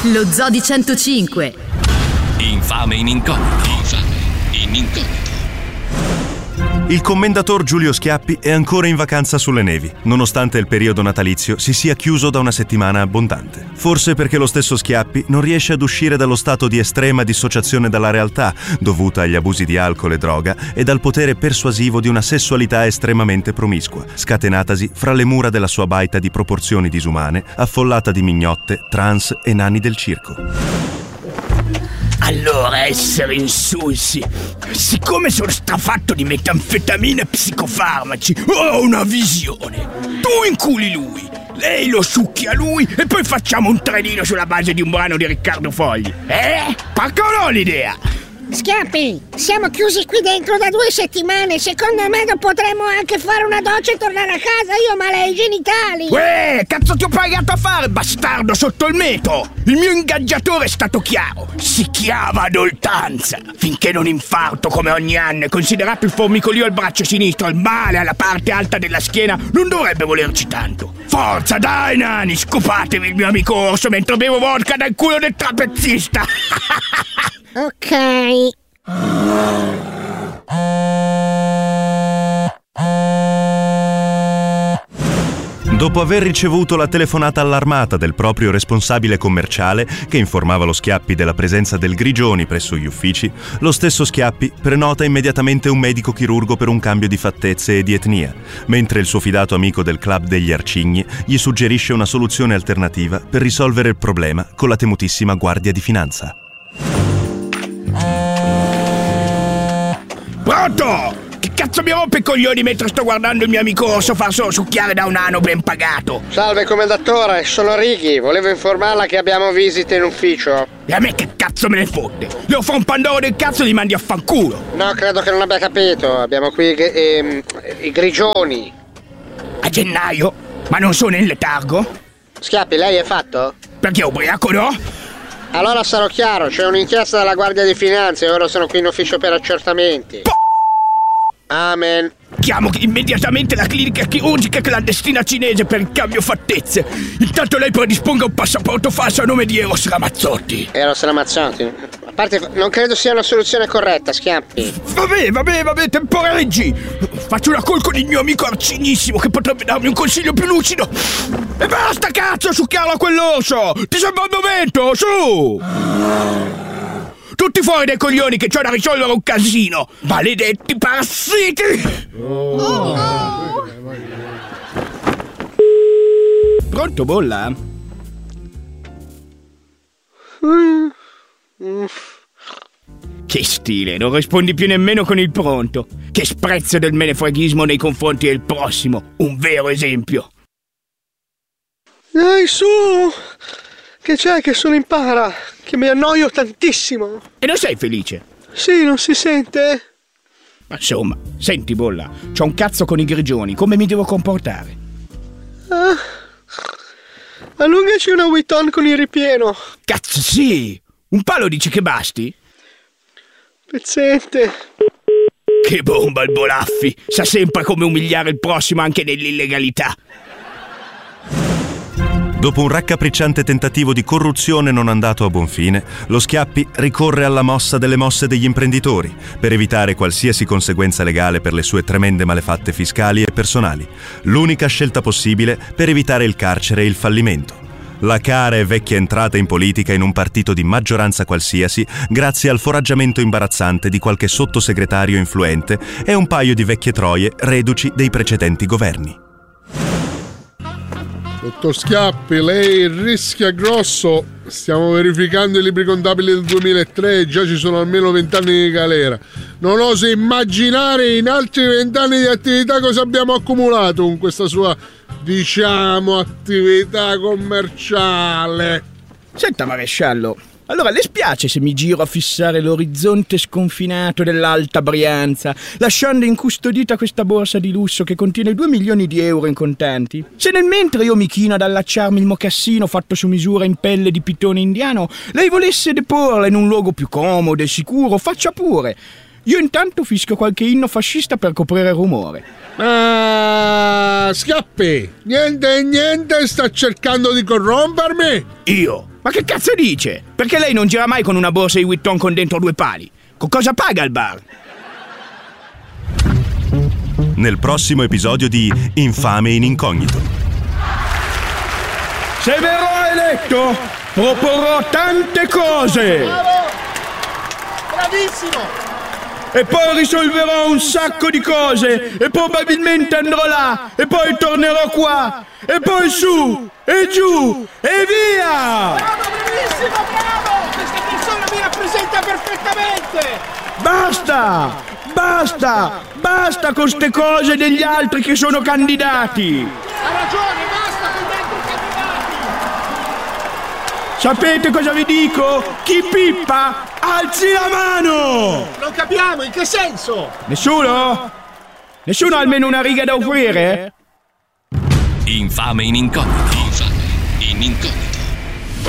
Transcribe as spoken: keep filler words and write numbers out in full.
Lo Zoo di centocinque. Infame in incognito. Infame in incognito. Il commendator Giulio Schiappi è ancora in vacanza sulle nevi, nonostante il periodo natalizio si sia chiuso da una settimana abbondante. Forse perché lo stesso Schiappi non riesce ad uscire dallo stato di estrema dissociazione dalla realtà, dovuta agli abusi di alcol e droga, e dal potere persuasivo di una sessualità estremamente promiscua, scatenatasi fra le mura della sua baita di proporzioni disumane, affollata di mignotte, trans e nani del circo. Allora, essere insulsi. Siccome sono strafatto di metanfetamina e psicofarmaci, ho una visione. Tu inculi lui, lei lo succhi a lui e poi facciamo un trenino sulla base di un brano di Riccardo Fogli. Eh? Pacca o no l'idea? Schiappi, siamo chiusi qui dentro da due settimane. Secondo me potremmo anche fare una doccia e tornare a casa. Io ho male ai genitali. Uè, cazzo ti ho pagato a fare, bastardo, sotto il metro? Il mio ingaggiatore è stato chiaro. Si chiama ad oltanza. Finché non infarto come ogni anno e considerato il formicolio al braccio sinistro, il male alla parte alta della schiena, non dovrebbe volerci tanto. Forza, dai nani, scopatevi il mio amico orso mentre bevo vodka dal culo del trapezzista. Ok. Dopo aver ricevuto la telefonata allarmata del proprio responsabile commerciale, che informava lo Schiappi della presenza del Grigioni presso gli uffici, lo stesso Schiappi prenota immediatamente un medico chirurgo per un cambio di fattezze e di etnia, mentre il suo fidato amico del club degli Arcigni gli suggerisce una soluzione alternativa per risolvere il problema con la temutissima Guardia di Finanza. Pronto? Che cazzo mi rompe i coglioni mentre sto guardando il mio amico orso farselo succhiare da un nano ben pagato? Salve commendatore, sono Righi, volevo informarla che abbiamo visite in ufficio. E a me che cazzo me ne fotte? Le offro un pandoro del cazzo e li mandi a fanculo. No, credo che non abbia capito, abbiamo qui i, ehm, i Grigioni. A gennaio? Ma non sono in letargo? Schiappi, lei è fatto? Perché è ubriaco, no? Allora sarò chiaro, c'è un'inchiesta dalla Guardia di Finanza e ora sono qui in ufficio per accertamenti. Po- Amen. Chiamo immediatamente la clinica chirurgica clandestina cinese per il cambio fattezze. Intanto lei predisponga un passaporto falso a nome di Eros Ramazzotti. Eros Ramazzotti? A parte, non credo sia una soluzione corretta, Schiappi. Vabbè, vabbè, vabbè, temporeggi. Faccio una call con il mio amico arcignissimo che potrebbe darmi un consiglio più lucido. E basta, cazzo, succhiarlo a quell'osso! Ti sembra un momento, su! Tutti fuori dai coglioni che c'ho da risolvere un casino! Maledetti parassiti! Oh. Pronto, bolla? Mm. Che stile, non rispondi più nemmeno con il pronto. Che sprezzo del menefreghismo nei confronti del prossimo. Un vero esempio. Dai, su! Che c'è che sono in para? Che mi annoio tantissimo. E non sei felice? Sì, non si sente? Ma insomma, senti bolla, c'ho un cazzo con i Grigioni, come mi devo comportare? Ah, allungaci una Vuitton con il ripieno. Cazzo sì! Un palo dici che basti? Pezzente. Che bomba il Bolaffi! Sa sempre come umiliare il prossimo anche nell'illegalità. Dopo un raccapricciante tentativo di corruzione non andato a buon fine, lo Schiappi ricorre alla mossa delle mosse degli imprenditori per evitare qualsiasi conseguenza legale per le sue tremende malefatte fiscali e personali. L'unica scelta possibile per evitare il carcere e il fallimento. La cara e vecchia entrata in politica in un partito di maggioranza qualsiasi grazie al foraggiamento imbarazzante di qualche sottosegretario influente e un paio di vecchie troie reduci dei precedenti governi. Dottor Schiappi, lei rischia grosso. Stiamo verificando i libri contabili del duemilatré e già ci sono almeno vent'anni di galera. Non oso immaginare in altri vent'anni di attività cosa abbiamo accumulato con questa sua, diciamo, attività commerciale. Senta, maresciallo, allora le spiace se mi giro a fissare l'orizzonte sconfinato dell'Alta Brianza, lasciando incustodita questa borsa di lusso che contiene due milioni di euro in contanti? Se nel mentre io mi chino ad allacciarmi il mocassino fatto su misura in pelle di pitone indiano, lei volesse deporla in un luogo più comodo e sicuro, faccia pure. Io intanto fischio qualche inno fascista per coprire il rumore. Ah, Schiappi, niente niente sta cercando di corrompermi? Io? Ma che cazzo dice? Perché lei non gira mai con una borsa di Vuitton con dentro due pali? Con cosa paga il bar? Nel prossimo episodio di Infame in incognito. Se verrò eletto, proporrò tante cose. Bravo! Bravissimo! E poi risolverò un sacco di cose. E probabilmente andrò là. E poi tornerò qua. E poi su. E giù. E via. Bravo, bravissimo, bravo! Questa persona mi rappresenta perfettamente! Basta. Basta. Basta con ste cose degli altri che sono candidati. Ha ragione, basta con gli altri candidati! Sapete cosa vi dico? Chi pippa, alzi la mano! Non capiamo, in che senso? Nessuno? Nessuno ha almeno una riga da offrire? Infame in incognito. Infame in incognito.